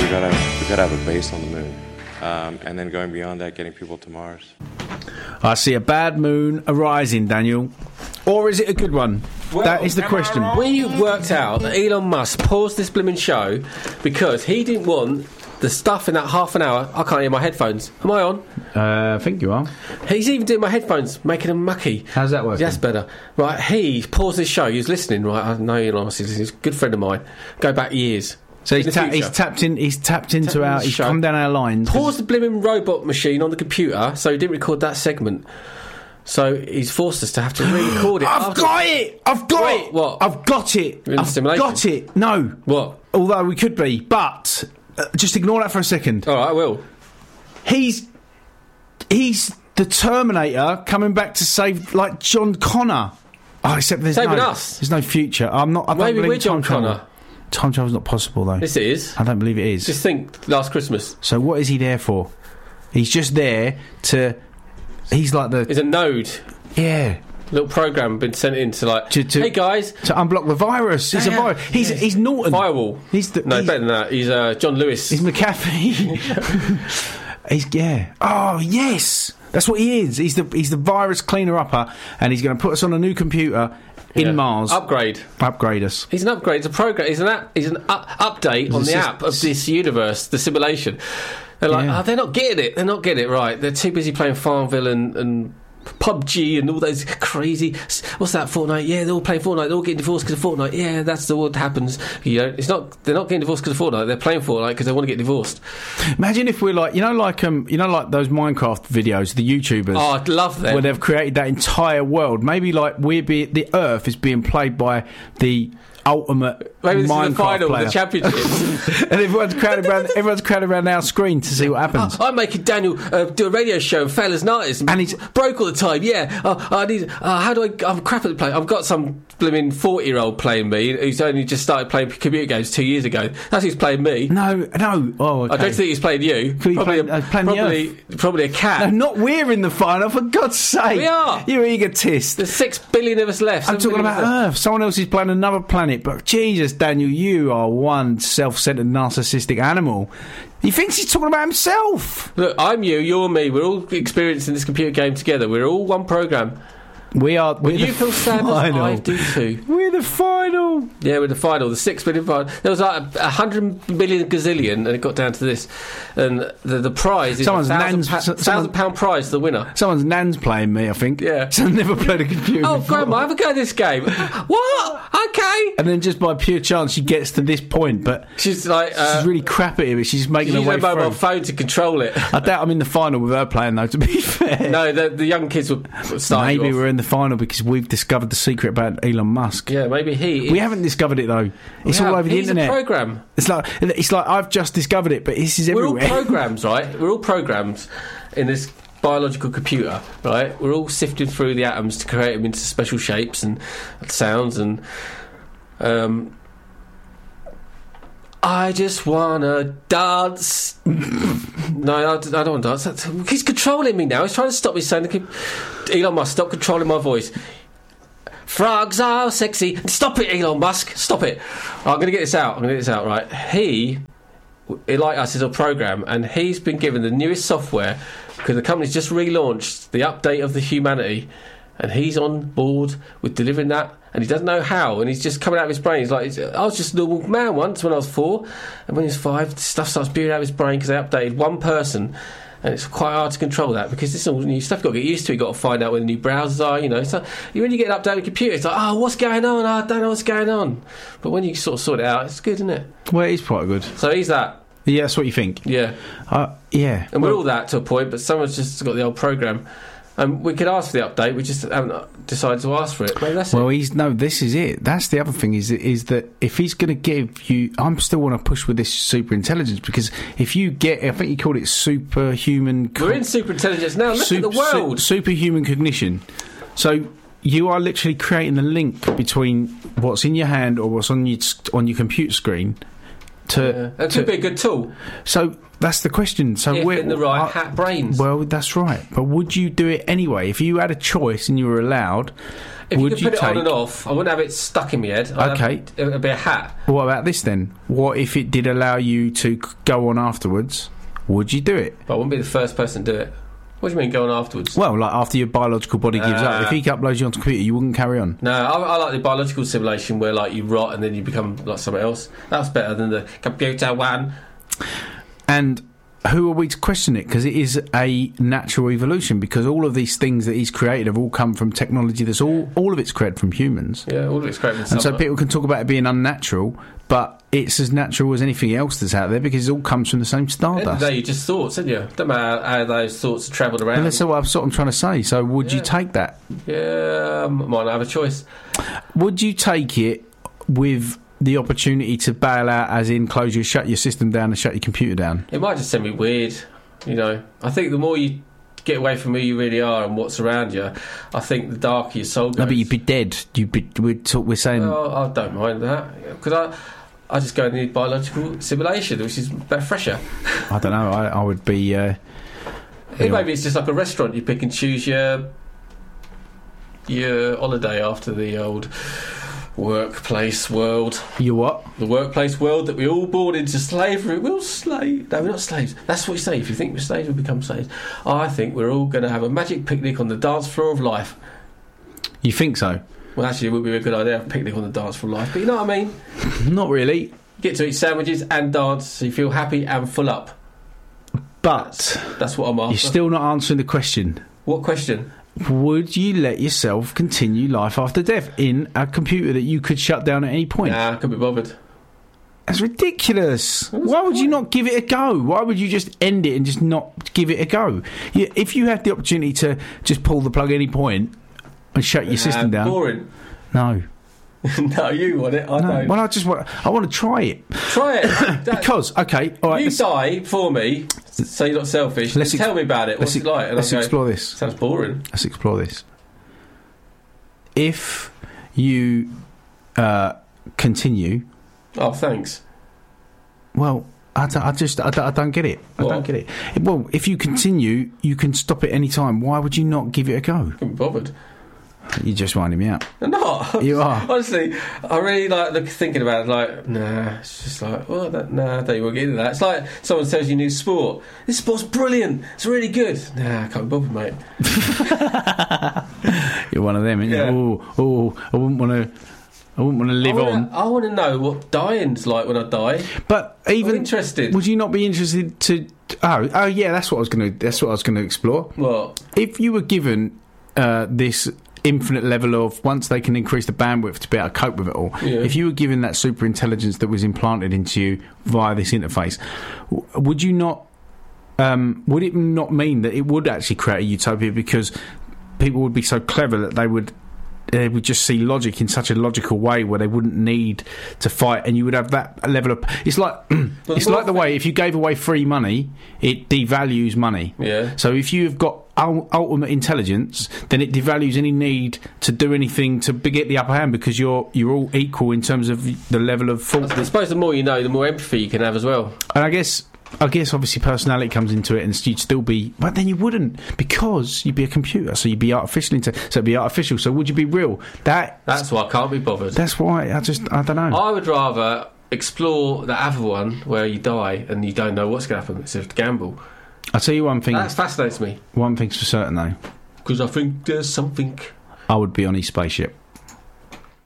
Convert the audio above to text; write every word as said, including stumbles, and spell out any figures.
we gotta we gotta have a base on the moon, um, and then going beyond that, getting people to Mars. I see a bad moon arising, Daniel. Or is it a good one? Well, that is the question. We worked out that Elon Musk paused this blooming show because he didn't want the stuff in that half an hour. I can't hear my headphones. Am I on? Uh, I think you are. He's even doing my headphones, making them mucky. How's that working? That's better. Right, he paused this show. He was listening, right? I know Elon Musk. He's a good friend of mine. Go back years. So he's, ta- he's tapped in. He's tapped into tapped our. He's show. come down our lines. Paused the blooming robot machine on the computer, so he didn't record that segment. So he's forced us to have to re-record it. I've after. got it. I've got Wait, it. What? I've got it. You're in I've simulation? got it. No. What? Although we could be, but uh, just ignore that for a second. All right, I will. He's he's the Terminator coming back to save, like John Connor. Oh, except there's Saving no, us. There's no future. I'm not. I don't Maybe believe we're John time Connor. Travel. Time travel's not possible though. Yes, it is. I don't believe it is. Just think, last Christmas. So what is he there for? He's just there to. He's like the. He's a node. Yeah. Little program been sent in to like. To, to, hey guys, to unblock the virus. He's yeah, a virus. He's yeah. he's Norton. Firewall. He's the. No, he's, better than that. He's uh, John Lewis. He's McAfee. He's yeah. Oh yes, that's what he is. He's the he's the virus cleaner upper, and he's going to put us on a new computer in yeah. Mars. Upgrade. Upgrade us. He's an upgrade. It's a program. He's an app. He's an up, update on the just, app of this universe, the simulation. They're like, yeah. oh, they're not getting it. They're not getting it right. They're too busy playing Farmville and. and P U B G and all those crazy. What's that? Fortnite? Yeah, they're all playing Fortnite. They're all getting divorced because of Fortnite. Yeah, that's the what happens. You know, it's not. They're not getting divorced because of Fortnite. They're playing Fortnite because they want to get divorced. Imagine if we're like, you know, like um, you know, like those Minecraft videos, the YouTubers. Oh, I'd love them. Where they've created that entire world. Maybe like we're be the Earth is being played by the ultimate Maybe this Minecraft is the final, player. the championship. And everyone's crowded around. Everyone's crowded around our screen to see what happens. Oh, I'm making Daniel uh, do a radio show and fail as an artist, and, and he's broke all the time. Yeah, uh, I need. Uh, how do I? I'm crap at the play. I've got some blooming forty-year-old playing me who's only just started playing computer games two years ago. That's who's playing me. No, no. Oh, okay. I don't think he's playing you. Could probably, playing, a, uh, playing probably, probably a cat. No, not we're in the final. For God's sake, we are. You egotist. There's six billion of us left. I'm talking about Earth. Someone else is playing another planet. But Jesus, Daniel, you are one self-centered, narcissistic animal. He thinks he's talking about himself. Look, I'm you, you're me. We're all experiencing this computer game together. We're all one program. We are. We're you the feel sad as I do too. We're the final. Yeah, we're the final. The six million final. There was like a, a hundred million gazillion, and it got down to this. And the the prize is someone's a thousand, nan's, pa- someone, thousand pound prize to the winner. Someone's nan's playing me, I think. Yeah. So I've never played a computer. Oh, before. grandma, have a go at this game. What? Okay. And then just by pure chance, she gets to this point, but she's like uh, she's really crap at it. But she's making her way through. She's using a mobile through. phone to control it. I doubt I'm in the final with her playing, though. To be fair, no, the, the young kids were starting. Maybe we're in the final because we've discovered the secret about Elon Musk. Yeah, maybe he. We haven't discovered it though. It's all over the He's internet. A program. It's like it's like I've just discovered it, but this is everywhere. We're all programs, right? We're all programs in this biological computer, right? We're all sifting through the atoms to create them into special shapes and sounds and. Um, I just wanna dance. No, I, I don't want to dance. That's, he's controlling me now. He's trying to stop me saying, Elon Musk, stop controlling my voice. Frogs are sexy. Stop it, Elon Musk. Stop it. I'm going to get this out. I'm going to get this out, right? He, like us, is a program, and he's been given the newest software because the company's just relaunched the update of the humanity, and he's on board with delivering that, and he doesn't know how, and he's just coming out of his brain. He's like, I was just a normal man once when I was four, and when he was five, stuff starts spewing out of his brain because they updated one person. And it's quite hard to control that because this is all new stuff you've got to get used to. You've got to find out where the new browsers are, you know. So when you get an updated computer, it's like, oh, what's going on? I don't know what's going on. But when you sort of sort it out, it's good, isn't it? Well, it is quite good. So he's that. Yeah, that's what you think. Yeah. Uh, yeah. And well, we're all that to a point, but someone's just got the old program. And we could ask for the update, we just haven't decided to ask for it. Maybe that's well, it. he's no. This is it. That's the other thing. Is is that if he's going to give you, I'm still want to push with this super intelligence because if you get, I think you called it superhuman. We're in super intelligence now. Look super, at the world. Su- superhuman cognition. So you are literally creating the link between what's in your hand or what's on your on your computer screen To, Yeah. It to could be a good tool so that's the question. So if we're in the right I- hat brains. Well, that's right. But would you do it anyway if you had a choice and you were allowed? if you would could put it on take- and off, I wouldn't have it stuck in my head. I'd Okay. have, it would be a hat. What about this then? What if it did allow you to c- go on afterwards? Would you do it? But I wouldn't be the first person to do it. What do you mean going afterwards? Well, like after your biological body gives up, Ah. if he uploads you onto the computer, you wouldn't carry on. No, I, I like the biological simulation where like you rot and then you become like something else. That's better than the computer one. And who are we to question it? Because it is a natural evolution. Because all of these things that he's created have all come from technology. That's all. All of it's created from humans. Yeah, all of it's great. And so people can talk about it being unnatural, but it's as natural as anything else that's out there because it all comes from the same At the end of stardust. the day, you just thoughts, didn't you? Don't matter how those thoughts have travelled around. And that's what I'm sort of trying to say. So would you Yeah. take that? Yeah, I might not have a choice. Would you take it with the opportunity to bail out, as in close your, shut your system down and shut your computer down? It might just send me weird, you know. I think the more you get away from who you really are and what's around you, I think the darker your soul goes. No, but you'd be dead. You'd be. We're, talk, we're saying. Well, I don't mind that because I, I just go in the biological simulation, which is better, fresher. I don't know. I, I would be. Uh, It Maybe it's just like a restaurant. You pick and choose your your holiday after the old workplace world. you what? The workplace world that we all born into slavery. We're all slaves. No, we're not slaves. That's what you say. If you think we're slaves, we become slaves. I think we're all going to have a magic picnic on the dance floor of life. You think so? Well, actually, it would be a good idea to have a picnic on the dance floor of life. But you know what I mean? Not really. You get to eat sandwiches and dance, so you feel happy and full up. But That's what I'm after. you're still not answering the question. What question? Would you let yourself continue life after death in a computer that you could shut down at any point? Nah, I couldn't be bothered. That's ridiculous. Why would you not give it a go? Why would you just end it and just not give it a go? You, if you had the opportunity to just pull the plug at any point and shut your system Nah, down, boring. no, No, you want it. I no. don't. Well, I just want. I want to try it Try it. That- because okay, all right. you let's, die for me, so you're not selfish. Let's Let's ex- tell me about it. What's let's it like? And let's I'll go, explore this. Sounds boring. Let's explore this. If you uh, continue, Oh, thanks. well, I, don't- I just I don't, I don't get it. I What? don't get it. Well, if you continue, you can stop at any time. Why would you not give it a go? Couldn't be bothered. You're just winding me up. I'm not. You are. Honestly, I really like look, thinking about it. Like, nah, it's just like, well, that, nah, I don't want to get into that. It's like someone tells you new sport. This sport's brilliant. It's really good. Nah, I can't be bothered, mate. You're one of them, aren't you? Yeah. Oh, oh, I wouldn't want to. I wouldn't want to live I wanna, on. I want to know what dying's like when I die. But even I'm interested. would you not be interested to? Oh, oh yeah, that's what I was going to. That's what I was going to explore. What? If you were given uh, this infinite level of once they can increase the bandwidth to be able to cope with it all. Yeah. If you were given that super intelligence that was implanted into you via this interface, w- would you not? Um, would it not mean that it would actually create a utopia because people would be so clever that they would they would just see logic in such a logical way where they wouldn't need to fight, and you would have that level of. It's like it's the like the more way if you gave away free money, it devalues money. Yeah. So if you've got ul- ultimate intelligence, then it devalues any need to do anything to be- get the upper hand because you're you're all equal in terms of the level of thought. I that- suppose the more you know, the more empathy you can have as well. And I guess. I guess obviously personality comes into it, and you'd still be, but then you wouldn't because you'd be a computer, so you'd be artificial. Into, so it'd be artificial. So would you be real? That That's why I can't be bothered. that's why I just I don't know. I would rather explore the other one where you die and you don't know what's going to happen. It's a gamble. I'll tell you one thing. That fascinates me One thing's for certain though. because I think there's something. I would be on his spaceship.